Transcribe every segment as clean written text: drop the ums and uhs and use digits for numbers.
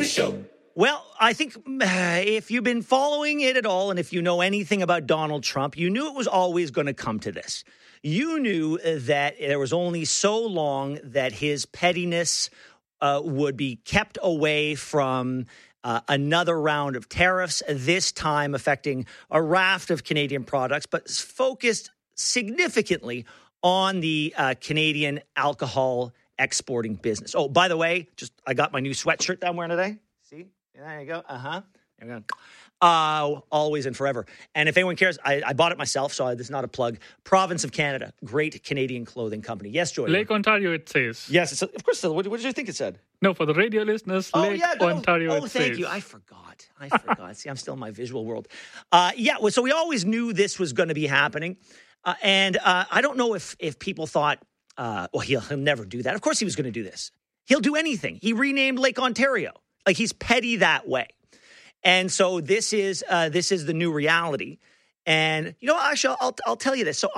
Show. Well, I think if you've been following it at all, and if you know anything about Donald Trump, you knew it was always going to come to this. You knew that there was only so long that his pettiness would be kept away from another round of tariffs, this time affecting a raft of Canadian products, but focused significantly on the Canadian alcohol exporting business. Oh, by the way, I got my new sweatshirt that I'm wearing today. See? There you go. There we go. Always and forever. And if anyone cares, I bought it myself, so this is not a plug. Province of Canada, great Canadian clothing company. Yes, Joy. Lake Ontario, it says. Yes, of course. What did you think it said? No, for the radio listeners, Lake Ontario, it says. Oh, thank you. I forgot. See, I'm still in my visual world. So we always knew this was going to be happening. And I don't know if people thought, he'll never do that. Of course he was going to do this. He'll do anything. He renamed Lake Ontario. Like, he's petty that way. And so this is the new reality. And, actually, I'll tell you this. So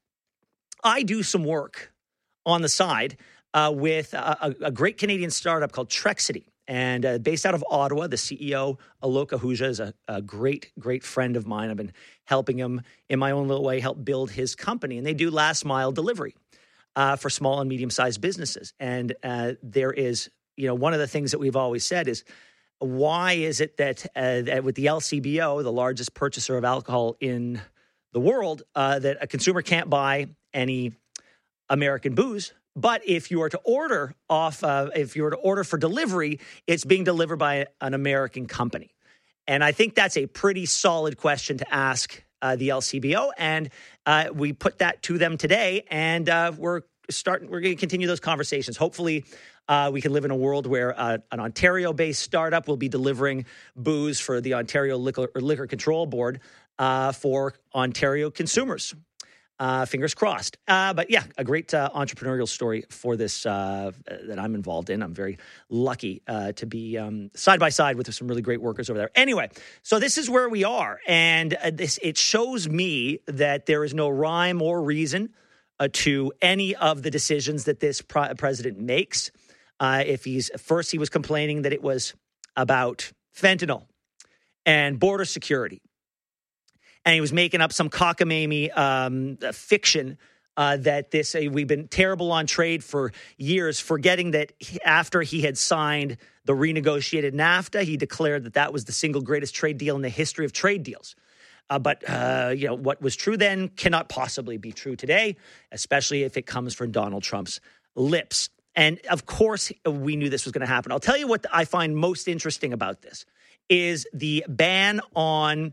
I do some work on the side with a great Canadian startup called Trexity. And based out of Ottawa, the CEO, Alok Ahuja, is a great, great friend of mine. I've been helping him in my own little way, help build his company. And they do last mile delivery for small and medium-sized businesses. And there is, one of the things that we've always said is, why is it that with the LCBO, the largest purchaser of alcohol in the world, that a consumer can't buy any American booze? But if you were to order for delivery, it's being delivered by an American company. And I think that's a pretty solid question to ask the LCBO. And we put that to them today, and we're going to continue those conversations. Hopefully, we can live in a world where an Ontario-based startup will be delivering booze for the Ontario Liquor Control Board for Ontario consumers. Fingers crossed. But yeah, a great entrepreneurial story for this that I'm involved in. I'm very lucky to be side by side with some really great workers over there. Anyway, so this is where we are. And it shows me that there is no rhyme or reason to any of the decisions that this president makes. He was complaining that it was about fentanyl and border security. And he was making up some cockamamie fiction that we've been terrible on trade for years, forgetting that after he had signed the renegotiated NAFTA, he declared that was the single greatest trade deal in the history of trade deals. But what was true then cannot possibly be true today, especially if it comes from Donald Trump's lips. And of course, we knew this was going to happen. I'll tell you what I find most interesting about this is the ban on